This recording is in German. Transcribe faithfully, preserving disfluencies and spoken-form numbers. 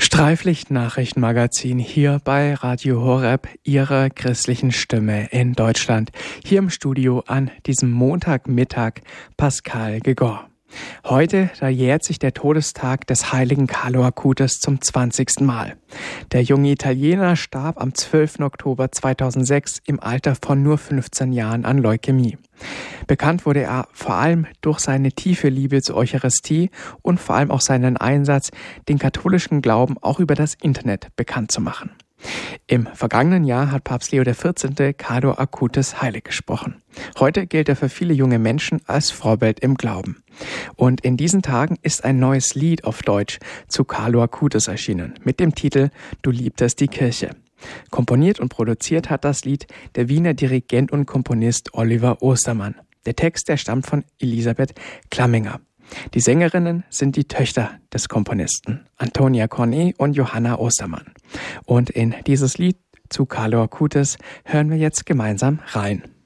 Streiflicht-Nachrichtenmagazin hier bei Radio Horeb, Ihrer christlichen Stimme in Deutschland. Hier im Studio an diesem Montagmittag Pascal Gegor. Heute, da jährt sich der Todestag des heiligen Carlo Acutis zum zwanzigsten Mal. Der junge Italiener starb am zwölften Oktober zweitausendsechs im Alter von nur fünfzehn Jahren an Leukämie. Bekannt wurde er vor allem durch seine tiefe Liebe zur Eucharistie und vor allem auch seinen Einsatz, den katholischen Glauben auch über das Internet bekannt zu machen. Im vergangenen Jahr hat Papst Leo der vierzehnte Carlo Acutis heilig gesprochen. Heute gilt er für viele junge Menschen als Vorbild im Glauben. Und in diesen Tagen ist ein neues Lied auf Deutsch zu Carlo Acutis erschienen, mit dem Titel »Du liebtest die Kirche«. Komponiert und produziert hat das Lied der Wiener Dirigent und Komponist Oliver Ostermann. Der Text, der stammt von Elisabeth Klamminger. Die Sängerinnen sind die Töchter des Komponisten, Antonia Cornet und Johanna Ostermann. Und in dieses Lied zu Carlo Acutis hören wir jetzt gemeinsam rein.